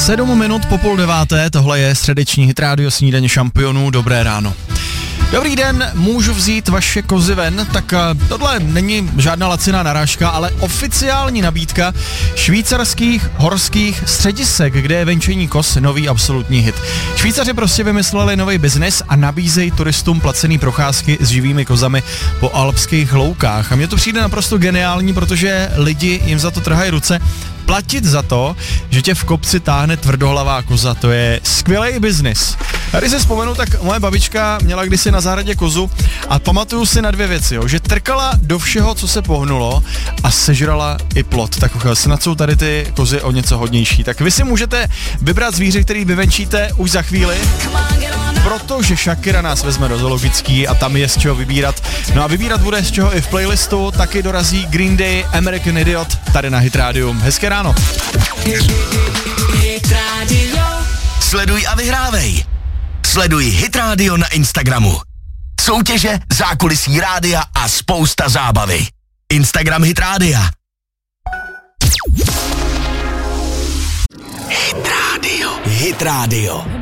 7 minut po 8:30, tohle je středeční Hit Radio Snídaně šampionů, dobré ráno. Dobrý den, můžu vzít vaše kozy ven? Tak tohle není žádná laciná narážka, ale oficiální nabídka švýcarských horských středisek, kde je venčení koz nový absolutní hit. Švýcaři prostě vymysleli nový biznis a nabízejí turistům placený procházky s živými kozami po alpských loukách. A mně to přijde naprosto geniální, protože lidi jim za to trhají ruce. Platit za to, že tě v kopci táhne tvrdohlavá koza, to je skvělý biznis. A když se vzpomenu, tak moje babička měla kdysi na zahradě kozu a pamatuju si na 2 věci, že trkala do všeho, co se pohnulo a sežrala i plot. Tak snad jsou tady ty kozy o něco hodnější. Tak vy si můžete vybrat zvíře, který vyvenčíte už za chvíli, protože Shakira nás vezme do zoologický a tam je z čeho vybírat. No a vybírat bude z čeho i v playlistu, taky dorazí Green Day, American Idiot, tady na Hit Radio. Hezké ráno. Hit Radio. Sleduj a vyhrávej. Sleduj Hit Radio na Instagramu. Soutěže, zákulisí rádia a spousta zábavy. Instagram Hit Rádia. Hit Radio. Hit Radio.